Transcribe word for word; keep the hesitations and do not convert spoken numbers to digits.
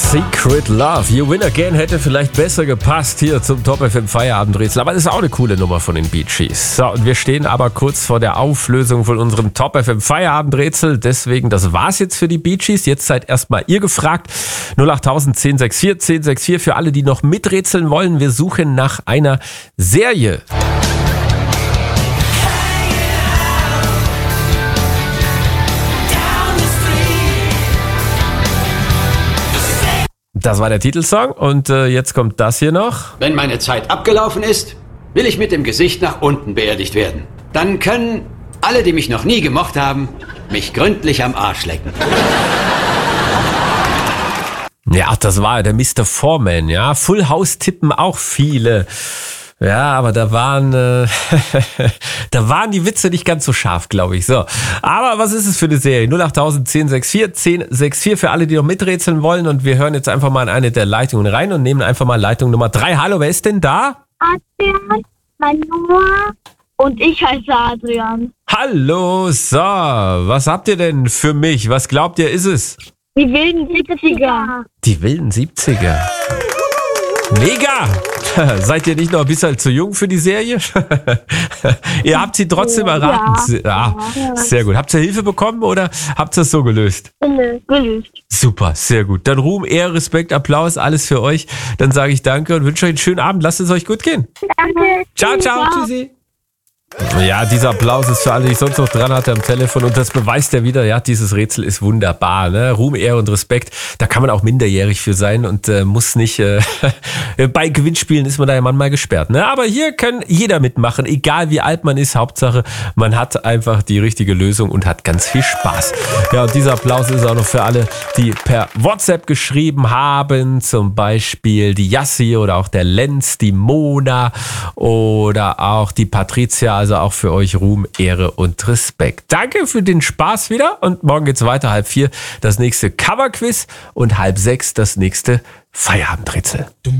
Secret Love, You Win Again hätte vielleicht besser gepasst hier zum Top F M Feierabendrätsel, aber das ist auch eine coole Nummer von den Bee Gees. So, und wir stehen aber kurz vor der Auflösung von unserem Top F M Feierabendrätsel, deswegen, das war's jetzt für die Bee Gees. Jetzt seid erstmal ihr gefragt. null acht tausend zehn sechs vier zehn sechs vier für alle, die noch miträtseln wollen. Wir suchen nach einer Serie. Das war der Titelsong und äh, jetzt kommt das hier noch. Wenn meine Zeit abgelaufen ist, will ich mit dem Gesicht nach unten beerdigt werden. Dann können alle, die mich noch nie gemocht haben, mich gründlich am Arsch lecken. Ja, das war der Mister Foreman, ja. Full House tippen auch viele. Ja, aber da waren äh, da waren die Witze nicht ganz so scharf, glaube ich. So, aber was ist es für eine Serie? null acht tausend zehn sechs vier zehn sechs vier für alle, die noch miträtseln wollen. Und wir hören jetzt einfach mal in eine der Leitungen rein und nehmen einfach mal Leitung Nummer drei. Hallo, wer ist denn da? Adrian, mein Noah und ich heiße Adrian. Hallo, so, was habt ihr denn für mich? Was glaubt ihr, ist es? Die wilden siebziger. Die wilden siebziger. Mega! Seid ihr nicht noch ein bisschen zu jung für die Serie? Ihr habt sie trotzdem erraten. Ja, sehr gut. Habt ihr Hilfe bekommen oder habt ihr es so gelöst? Gelöst. Super, sehr gut. Dann Ruhm, Ehre, Respekt, Applaus, alles für euch. Dann sage ich danke und wünsche euch einen schönen Abend. Lasst es euch gut gehen. Danke. Ciao, ciao, tschüssi. Ja, dieser Applaus ist für alle, die ich sonst noch dran hatte am Telefon und das beweist ja wieder, ja, dieses Rätsel ist wunderbar, ne? Ruhm, Ehre und Respekt, da kann man auch minderjährig für sein und äh, muss nicht, äh, bei Gewinnspielen ist man da ja manchmal gesperrt, ne? Aber hier kann jeder mitmachen, egal wie alt man ist, Hauptsache man hat einfach die richtige Lösung und hat ganz viel Spaß. Ja, und dieser Applaus ist auch noch für alle, die per WhatsApp geschrieben haben, zum Beispiel die Yassi oder auch der Lenz, die Mona oder auch die Patricia. Also auch für euch Ruhm, Ehre und Respekt. Danke für den Spaß wieder und morgen geht's weiter, halb vier das nächste Coverquiz und halb sechs das nächste Feierabendrätsel.